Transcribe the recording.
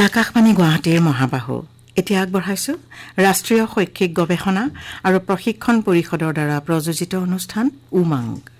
আকাশবাণী গুৱাহাটীৰ মহাবাহু এতিয়া আগবঢ়াইছো ৰাষ্ট্ৰীয় শৈক্ষিক গৱেষণা আৰু প্ৰশিক্ষণ পৰিষদৰ দ্বাৰা প্ৰযোজিত অনুষ্ঠান উমংগ